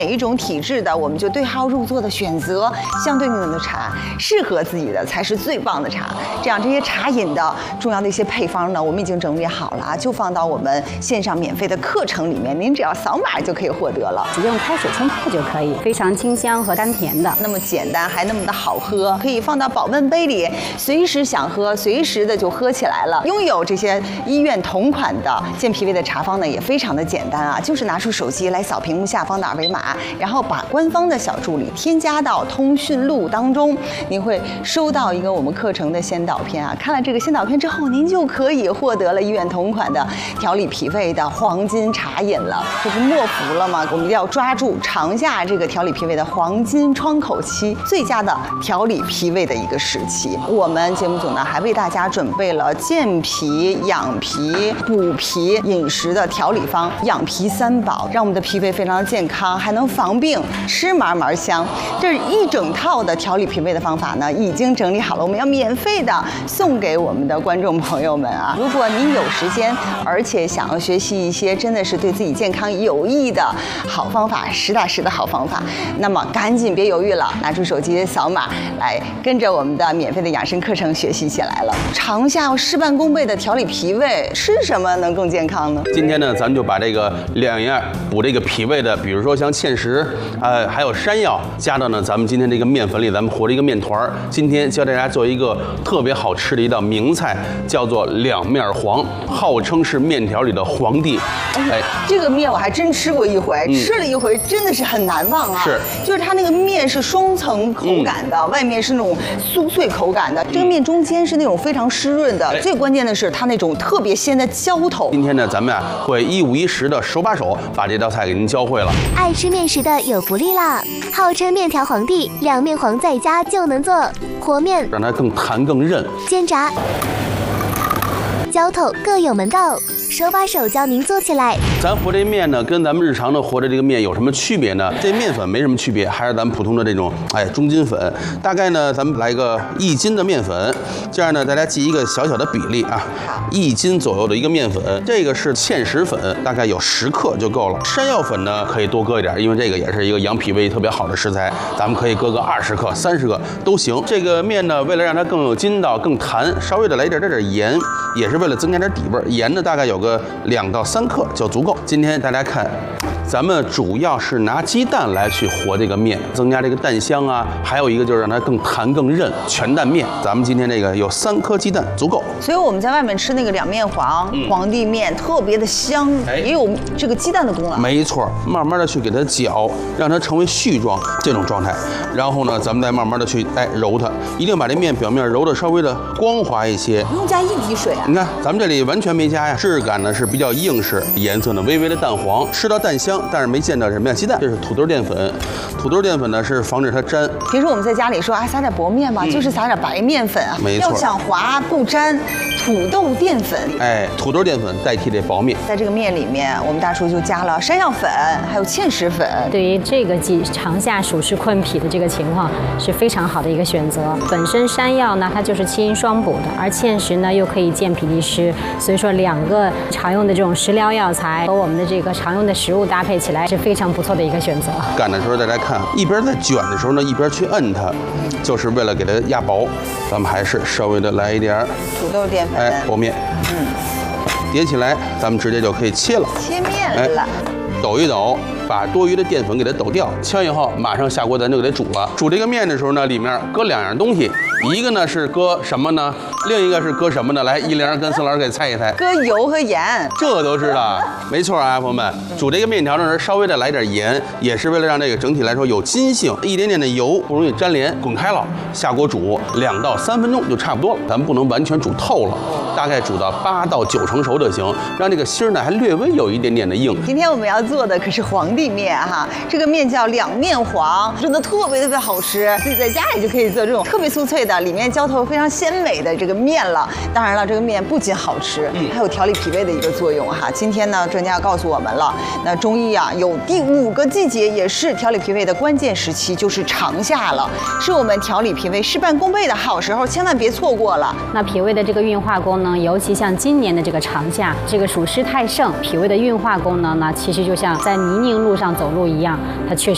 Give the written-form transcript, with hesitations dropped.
哪一种体质的，我们就对号入座的选择相对应的茶，适合自己的才是最棒的茶。这样这些茶饮的重要的一些配方呢，我们已经整理好了，就放到我们线上免费的课程里面，您只要扫码就可以获得了。 直接用开水冲泡就可以，非常清香和甘甜的， 那么简单还那么的好喝，可以放到保温杯里，随时想喝，随时的就喝起来了。拥有这些医院同款的健脾胃的茶方呢，也非常的简单啊，就是拿出手机来扫屏幕下方的二维码，然后把官方的小助理添加到通讯录当中，您会收到一个我们课程的先导片啊。看了这个先导片之后，您就可以获得了医院同款的调理脾胃的黄金茶饮了。这不莫服了吗？我们一定要抓住长夏这个调理脾胃的黄金窗口期，最佳的调理脾胃的一个时期。我们节目组呢还为大家准备了健脾、养脾、补脾饮食的调理方，养脾三宝，让我们的脾胃非常的健康，还能防病，吃嘛嘛香。这一整套的调理脾胃的方法呢，已经整理好了，我们要免费的送给我们的观众朋友们啊！如果您有时间，而且想要学习一些真的是对自己健康有益的好方法，实打实的好方法，那么赶紧别犹豫了，拿出手机扫码来跟着我们的免费的养生课程学习起来了。长夏事半功倍的调理脾胃，吃什么能更健康呢？ 今天呢，咱们就把这个两样补这个脾胃的，比如说像芡实，还有山药，加到呢咱们今天这个面粉里，咱们和这个面团儿。今天教大家做一个特别好吃的一道名菜，叫做两面黄，号称是面条里的皇帝。 哎，这个面我还真吃过一回，吃了一回真的是很难忘啊。 是， 就是它那个面是双层口感的，外面是那种酥脆口感的，这个面中间是那种非常湿润的，最关键的是它那种特别鲜的浇头。 今天呢，咱们会一五一十的手把手把这道菜给您教会了。 爱吃面食的有福利啦！号称面条皇帝，两面黄在家就能做，和面让它更弹更韧， 煎炸、浇头各有门道，手把手教您做起来。 咱和这面呢，跟咱们日常的和的这个面有什么区别呢？这面粉没什么区别，还是咱们普通的这种中筋粉。大概呢，咱们来个1斤的面粉，这样呢，大家记一个小小的比例啊，1斤左右的一个面粉。这个是芡实粉，大概有10克就够了。山药粉呢，可以多搁一点，因为这个也是一个养脾胃特别好的食材，咱们可以搁个20克、30克都行。这个面呢，为了让它更有筋道、更弹，稍微的来一点盐，也是为了增加点底味。盐呢，大概有个2到3克就足够。今天大家看，咱们主要是拿鸡蛋来去和这个面，增加这个蛋香啊，还有一个就是让它更弹更韧，全蛋面。咱们今天这个有3颗鸡蛋足够。 所以我们在外面吃那个两面黄、皇帝面特别的香，也有这个鸡蛋的功劳。 没错，慢慢的去给它搅，让它成为絮状这种状态。然后呢，咱们再慢慢的去揉它，一定把这面表面揉的稍微的光滑一些。 不用加1滴水啊。 你看咱们这里完全没加呀，质感呢是比较硬实，颜色呢微微的淡黄，吃到蛋香，但是没见到什么呀鸡蛋。这是土豆淀粉，土豆淀粉呢是防止它粘。 平时我们在家里说撒点薄面吧，就是撒点白面粉啊。 没错， 要想滑不粘，土豆淀粉。 土豆淀粉代替这薄面。 在这个面里面，我们大厨就加了山药粉，还有芡实粉。 对于这个长夏暑湿困脾的这个情况是非常好的一个选择。本身山药呢，它就是清阴双补的，而芡实呢又可以健脾利湿，所以说2个常用的这种食疗药材和我们的这个常用的食物搭配起来是非常不错的一个选择。 擀的时候大家看，一边在卷的时候呢，一边去摁它，就是为了给它压薄。咱们还是稍微的来一点土豆淀粉， 和面，叠起来，咱们直接就可以切了， 切面了， 抖一抖。把多余的淀粉给它抖掉，切完以后马上下锅，咱就给它煮了。煮这个面的时候呢，里面搁2样东西，一个呢是搁什么呢？另一个是搁什么呢？来，一玲跟孙老师给猜一猜。 搁油和盐， 这都知道，没错啊，朋友们。煮这个面条的时候稍微的来点盐，也是为了让这个整体来说有筋性，一点点的油不容易粘连。滚开了，下锅煮2到3分钟就差不多了，咱们不能完全煮透了，大概煮到8到9成熟就行，让这个芯儿呢还略微有一点点的硬。 今天我们要做的可是皇帝面哈，这个面叫两面黄，真的特别好吃，自己在家里就可以做这种特别酥脆的，里面浇头非常鲜美的这个面了。当然了，这个面不仅好吃，还有调理脾胃的一个作用哈。今天呢，专家告诉我们了，那中医啊有第5个季节，也是调理脾胃的关键时期，就是长夏了，是我们调理脾胃事半功倍的好时候，千万别错过了。 那脾胃的这个运化功能，尤其像今年的这个长夏，这个暑湿太盛，脾胃的运化功能呢，其实就像在泥泞路上走路一样，它确实